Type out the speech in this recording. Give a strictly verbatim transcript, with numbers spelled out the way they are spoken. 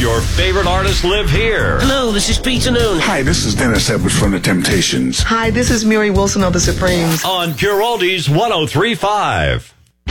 Your favorite artists live here. Hello, this is Peter Noon. Hi, this is Dennis Edwards from The Temptations. Hi, this is Mary Wilson of The Supremes. On Pure Oldies one oh three point five.